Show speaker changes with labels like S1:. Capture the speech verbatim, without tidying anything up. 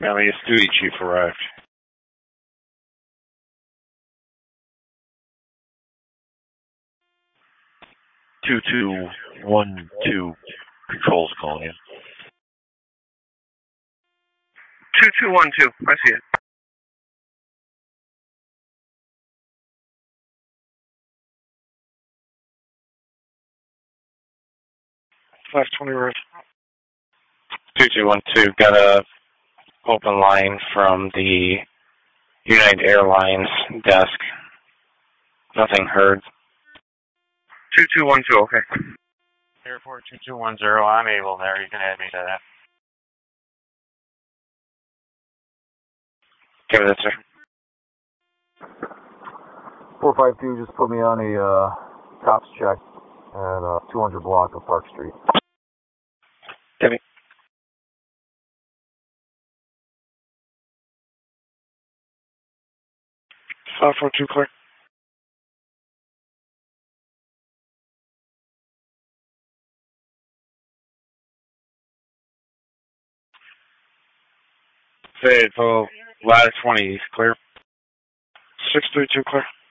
S1: Alias duty chief arrived. two two one two controls calling in.
S2: two two one two, I see it.
S1: five twenty Rose.
S3: two two one two, got a open line from the United Airlines desk. Nothing heard.
S2: two two one two, okay.
S4: Airport two two one zero, I'm able there. You can add me to that.
S3: Give it, sir.
S5: four five two, just put me on a uh, cops check at uh, two hundred block of Park Street.
S3: Give me.
S1: five four two clear. Fayetteville, lattice twenty, clear. six three two clear.